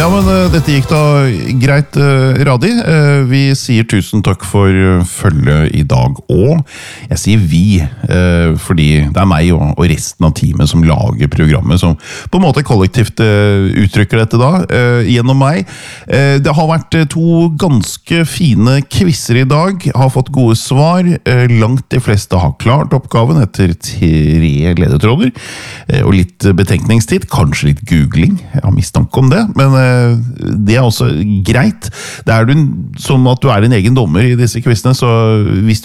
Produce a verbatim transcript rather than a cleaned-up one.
men uh, dette gikk da greit, uh, Radi. Uh, vi sier tusen takk for uh, følget i dag, og jeg sier vi, uh, fordi det er meg og, og resten av teamet som lager programmet, som på en måte kollektivt uh, uttrykker dette da, uh, gjennom meg. Uh, det har vært uh, to ganske fine quizzer i dag, har fått gode svar, uh, langt de fleste har klart oppgaven etter tre ledetråder, uh, og litt betenkningstid, kanskje litt googling, jeg har mistanke om det, men det er også greit. Det er du, sånn at du er en egen dommer i disse quizene, så hvis